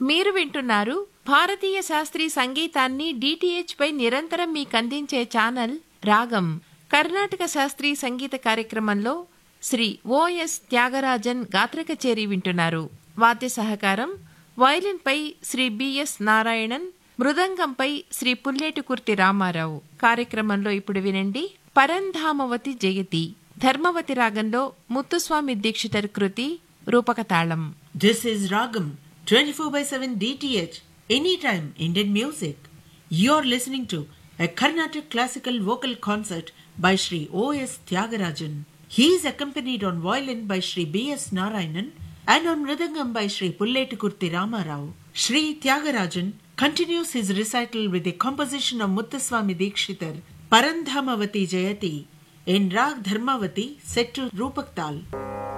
మీరు వింటున్నారు భారతీయ శాస్త్రీయ సంగీతాన్ని డిటిహెచ్ పై నిరంతరం మీకందించే ఛానల్ రాగం. కర్ణాటక శాస్త్రీయ సంగీత కార్యక్రమంలో శ్రీ ఓఎస్ త్యాగరాజన్ గాత్ర కచేరీ వింటున్నారు. వాద్య సహకారం వయలిన్ పై శ్రీ బిఎస్ నారాయణన్, మృదంగంపై శ్రీ పుల్లేటికుర్తి రామారావు. కార్యక్రమంలో ఇప్పుడు వినండి పరంధామవతి జయతి, ధర్మవతి రాగంలో ముత్తుస్వామి దీక్షితర్ కృతి, రూపకతాళం. This is Ragam 24/7 DTH, anytime Indian music. You're listening to a Carnatic classical vocal concert by Sri O.S. Tyagarajan. He is accompanied on violin by Sri B.S. Narayanan and on mridangam by Sri Pulletikurti Ramarao. Sri Tyagarajan continues his recital with a composition of Muthuswami Dikshitar, Parandhamavati Jayati, in Rag Dharmavati set to Rupak Tal.